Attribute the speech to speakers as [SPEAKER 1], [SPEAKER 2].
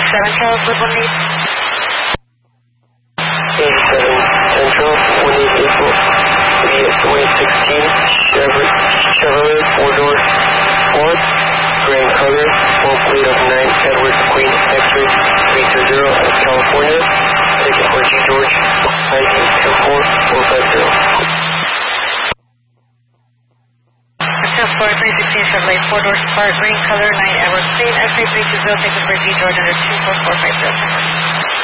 [SPEAKER 1] Central, good one lead.
[SPEAKER 2] 87 Central, 188 April, 2016, Chevrolet 4-door Ford, gray in color, full plate of 9 Edwards Queen X-ray 320 out of California, taken for G. George, ID 24450.
[SPEAKER 1] Ford 316 Chevrolet 4-door Sport, green color, 9 Edwards Queen X-ray 320, taken for G. George under 24450.